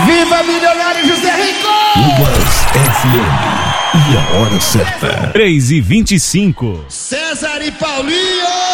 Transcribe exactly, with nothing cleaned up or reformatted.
Viva Milionário José Rico! Ubas F M. E a hora certa. três e vinte e cinco. César e Paulinho!